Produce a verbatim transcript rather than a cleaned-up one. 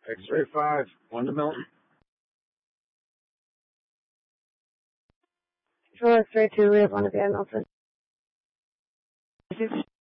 X-ray five, one to Milton. Control X-ray two, we have one of you at Milton.